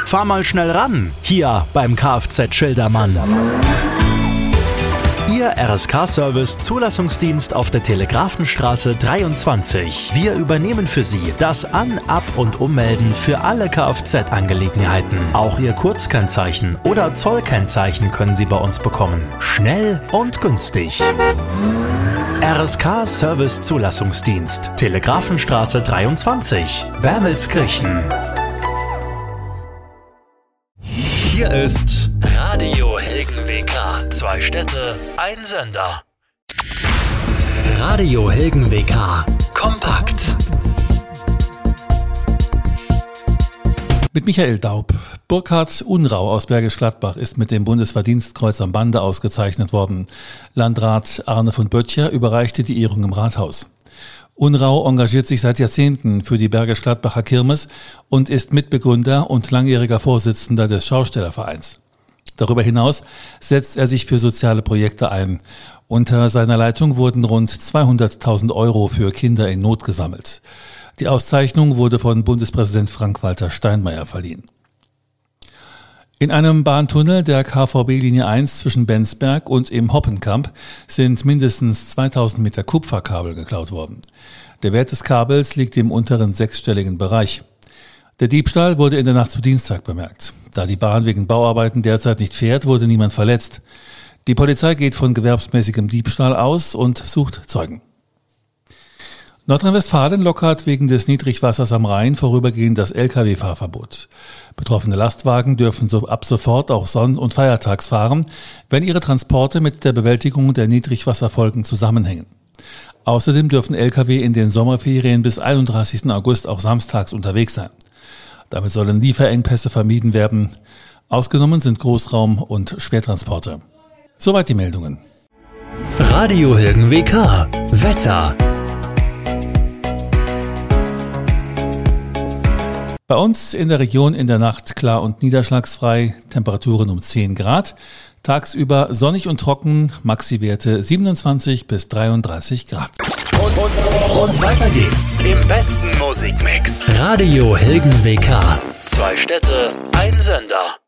Fahr mal schnell ran, hier beim Kfz Schildermann. Ihr RSK-Service Zulassungsdienst auf der Telegrafenstraße 23. Wir übernehmen für Sie das An-, Ab- und Ummelden für alle Kfz-Angelegenheiten. Auch Ihr Kurzkennzeichen oder Zollkennzeichen können Sie bei uns bekommen. Schnell und günstig. RSK-Service Zulassungsdienst. Telegrafenstraße 23. Wermelskirchen. Hier ist Radio Helgen WK. 2 Städte, ein Sender. Radio Helgen WK. Kompakt. Mit Michael Daub. Burkhard Unrau aus Bergisch Gladbach ist mit dem Bundesverdienstkreuz am Bande ausgezeichnet worden. Landrat Arne von Böttcher überreichte die Ehrung im Rathaus. Unrau engagiert sich seit Jahrzehnten für die Bergisch Gladbacher Kirmes und ist Mitbegründer und langjähriger Vorsitzender des Schaustellervereins. Darüber hinaus setzt er sich für soziale Projekte ein. Unter seiner Leitung wurden rund 200.000 Euro für Kinder in Not gesammelt. Die Auszeichnung wurde von Bundespräsident Frank-Walter Steinmeier verliehen. In einem Bahntunnel der KVB-Linie 1 zwischen Bensberg und im Hoppenkamp sind mindestens 2000 Meter Kupferkabel geklaut worden. Der Wert des Kabels liegt im unteren 6-stelligen Bereich. Der Diebstahl wurde in der Nacht zu Dienstag bemerkt. Da die Bahn wegen Bauarbeiten derzeit nicht fährt, wurde niemand verletzt. Die Polizei geht von gewerbsmäßigem Diebstahl aus und sucht Zeugen. Nordrhein-Westfalen lockert wegen des Niedrigwassers am Rhein vorübergehend das Lkw-Fahrverbot. Betroffene Lastwagen dürfen ab sofort auch Sonn- und Feiertags fahren, wenn ihre Transporte mit der Bewältigung der Niedrigwasserfolgen zusammenhängen. Außerdem dürfen Lkw in den Sommerferien bis 31. August auch samstags unterwegs sein. Damit sollen Lieferengpässe vermieden werden. Ausgenommen sind Großraum- und Schwertransporte. Soweit die Meldungen. Radio Helgen WK. Wetter. Bei uns in der Region in der Nacht klar und niederschlagsfrei, Temperaturen um 10 Grad. Tagsüber sonnig und trocken, Maxi-Werte 27 bis 33 Grad. Und weiter geht's im besten Musikmix. Radio Helgen WK. 2 Städte, ein Sender.